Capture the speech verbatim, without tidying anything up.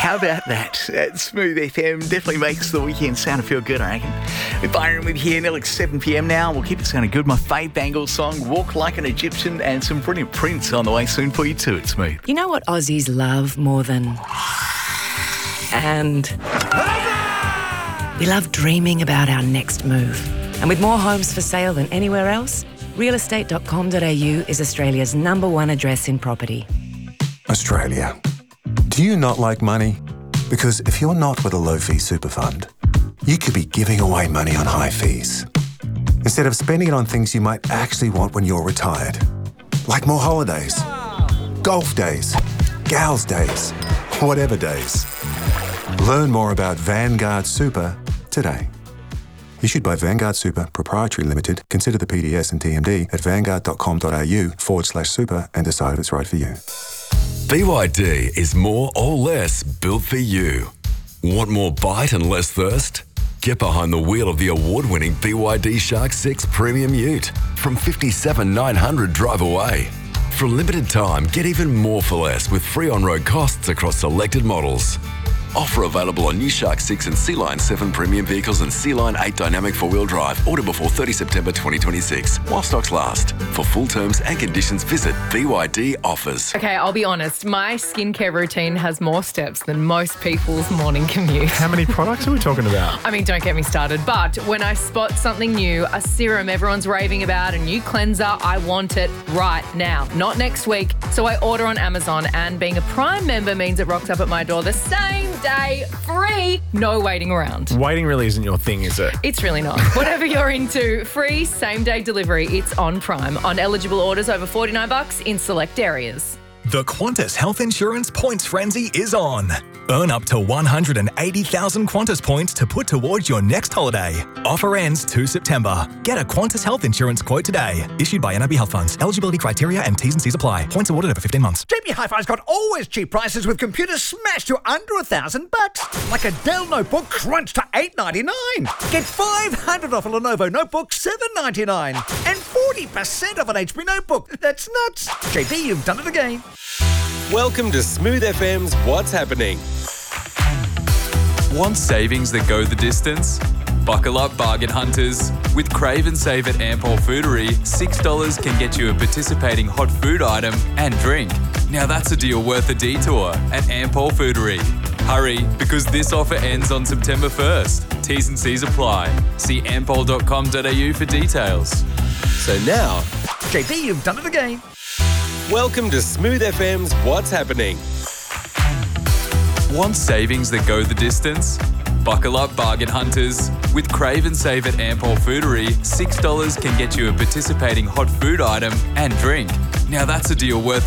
How about that? Uh, Smooth F M definitely makes the weekend sound and feel good, I reckon. With Byron with here, nearly seven p.m. now. We'll keep it sounding good. My fave Bangles song, Walk Like an Egyptian, and some brilliant Prince on the way soon for you too. It's Smooth. You know what Aussies love more than... And... We love dreaming about our next move. And with more homes for sale than anywhere else, real estate dot com dot a u is Australia's number one address in property. Australia. Do you not like money? Because if you're not with a low-fee super fund, you could be giving away money on high fees instead of spending it on things you might actually want when you're retired, like more holidays, golf days, gals days, whatever days. Learn more about Vanguard Super today. Issued by Vanguard Super Proprietary Limited. Consider the P D S and T M D at vanguard dot com dot a u forward slash super and decide if it's right for you. B Y D is more or less built for you. Want more bite and less thirst? Get behind the wheel of the award-winning B Y D Shark six Premium Ute from fifty-seven thousand nine hundred drive away. For a limited time, get even more for less with free on-road costs across selected models. Offer available on new Shark six and Sea Line seven premium vehicles and Sea Line eight dynamic four-wheel drive. Order before thirtieth September twenty twenty-six. While stocks last. For full terms and conditions, visit B Y D Offers. Okay, I'll be honest. My skincare routine has more steps than most people's morning commute. How many products are we talking about? I mean, don't get me started. But when I spot something new, a serum everyone's raving about, a new cleanser, I want it right now, not next week. So I order on Amazon, and being a Prime member means it rocks up at my door the same day, free, no waiting around. Waiting really isn't your thing, is it? It's really not. Whatever you're into, free same-day delivery. It's on Prime on eligible orders over forty-nine bucks in select areas. The Qantas Health Insurance Points Frenzy is on. Earn up to one hundred eighty thousand Qantas points to put towards your next holiday. Offer ends two September. Get a Qantas Health Insurance quote today. Issued by N I B Health Funds. Eligibility criteria and T's and C's apply. Points awarded over fifteen months. J B Hi-Fi's got always cheap prices with computers smashed to under a thousand bucks. Like a Dell notebook crunched to eight ninety-nine. Get five hundred off a Lenovo notebook, seven ninety-nine. And forty percent off an H P notebook. That's nuts. J B, you've done it again. Welcome to Smooth F M's What's Happening. Want savings that go the distance? Buckle up, bargain hunters. With Crave and Save at Ampol Foodery, six dollars can get you a participating hot food item and drink. Now that's a deal worth a detour at Ampol Foodery. Hurry, because this offer ends on September first. T's and C's apply. See ampol dot com dot a u for details. So now, J B, you've done it again. Welcome to Smooth F M's What's Happening. Want savings that go the distance? Buckle up, bargain hunters. With Crave and Save at Ampol Foodery, six dollars can get you a participating hot food item and drink. Now that's a deal worth